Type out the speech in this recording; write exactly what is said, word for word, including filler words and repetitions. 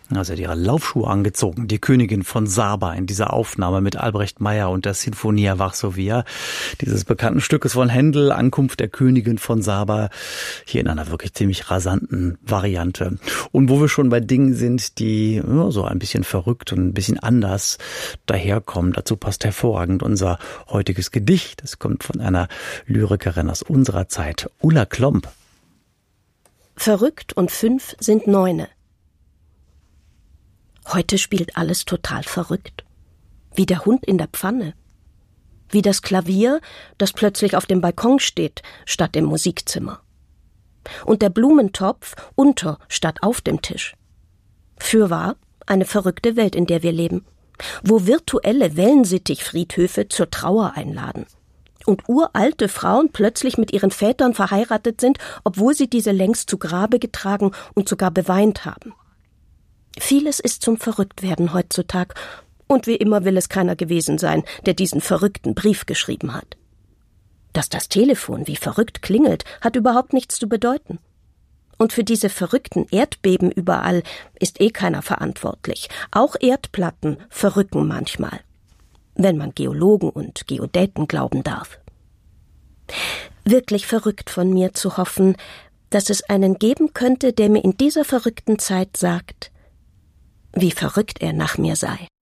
Also hat ihre Laufschuhe angezogen, die Königin von Saba in dieser Aufnahme mit Albrecht Meyer und der Sinfonia Varsovia dieses bekannten Stückes von Händel, Ankunft der Königin von Saba, hier in einer wirklich ziemlich rasanten Variante. Und wo wir schon bei Dingen sind, die ja, so ein bisschen verrückt und ein bisschen anders daherkommen, dazu passt hervorragend unser heutiges Gedicht. Das kommt von einer Lyrikerin aus unserer Zeit, Ulla Klomp. Verrückt und fünf sind Neune. Heute spielt alles total verrückt. Wie der Hund in der Pfanne. Wie das Klavier, das plötzlich auf dem Balkon steht, statt im Musikzimmer. Und der Blumentopf unter statt auf dem Tisch. Fürwahr eine verrückte Welt, in der wir leben. Wo virtuelle Wellensittichfriedhöfe zur Trauer einladen. Und uralte Frauen plötzlich mit ihren Vätern verheiratet sind, obwohl sie diese längst zu Grabe getragen und sogar beweint haben. Vieles ist zum Verrücktwerden heutzutage, und wie immer will es keiner gewesen sein, der diesen verrückten Brief geschrieben hat. Dass das Telefon wie verrückt klingelt, hat überhaupt nichts zu bedeuten. Und für diese verrückten Erdbeben überall ist eh keiner verantwortlich. Auch Erdplatten verrücken manchmal, wenn man Geologen und Geodäten glauben darf. Wirklich verrückt von mir zu hoffen, dass es einen geben könnte, der mir in dieser verrückten Zeit sagt, wie verrückt er nach mir sei.